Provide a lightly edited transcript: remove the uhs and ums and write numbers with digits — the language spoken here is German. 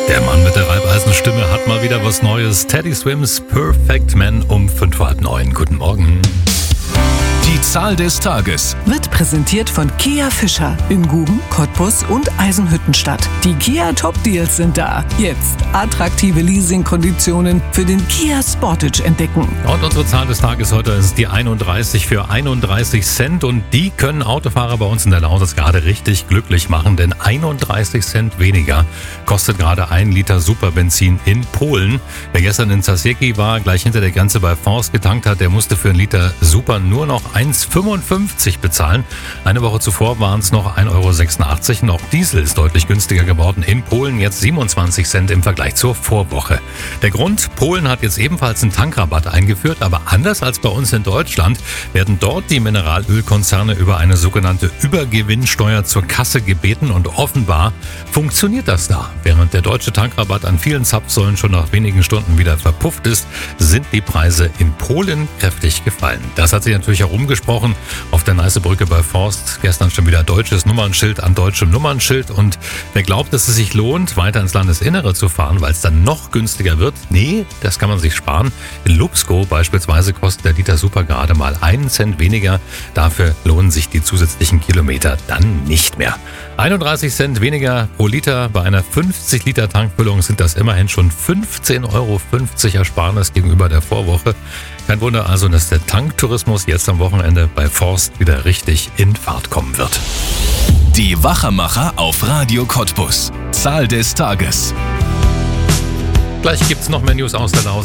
Der Mann mit der Reibeisenstimme hat mal wieder was Neues. Teddy Swims Perfect Man um 8:45. Guten Morgen. Die Zahl des Tages Wird präsentiert von Kia Fischer in Guben, Cottbus und Eisenhüttenstadt. Die Kia Top Deals sind da. Jetzt attraktive Leasingkonditionen für den Kia Sportage entdecken. Und unsere Zahl des Tages heute ist die 31 für 31 Cent. Und die können Autofahrer bei uns in der Lausitz gerade richtig glücklich machen. Denn 31 Cent weniger kostet gerade 1 Liter Superbenzin in Polen. Wer gestern in Zasieki war, gleich hinter der Grenze bei Forst getankt hat, der musste für 1 Liter Super nur noch 1,55 bezahlen. Eine Woche zuvor waren es noch 1,86 €. Auch Diesel ist deutlich günstiger geworden. In Polen jetzt 27 Cent im Vergleich zur Vorwoche. Der Grund: Polen hat jetzt ebenfalls einen Tankrabatt eingeführt, aber anders als bei uns in Deutschland werden dort die Mineralölkonzerne über eine sogenannte Übergewinnsteuer zur Kasse gebeten und offenbar funktioniert das da. Während der deutsche Tankrabatt an vielen Zapfsäulen schon nach wenigen Stunden wieder verpufft ist, sind die Preise in Polen kräftig gefallen. Das hat sich natürlich auch umgesprochen auf der Neißebrücke bei Forst. Gestern schon wieder deutsches Nummernschild an deutschem Nummernschild. Und wer glaubt, dass es sich lohnt, weiter ins Landesinnere zu fahren, weil es dann noch günstiger wird, nee, das kann man sich sparen. In Lupsko beispielsweise kostet der Liter Super gerade mal 1 Cent weniger. Dafür lohnen sich die zusätzlichen Kilometer dann nicht mehr. 31 Cent weniger pro Liter. Bei einer 50 Liter Tankfüllung sind das immerhin schon 15,50 € Ersparnis gegenüber der Vorwoche. Kein Wunder also, dass der Tanktourismus jetzt am Wochenende bei Forst wieder richtig in Fahrt kommen wird. Die Wachermacher auf Radio Cottbus. Zahl des Tages. Gleich gibt's noch mehr News aus der Lausitz.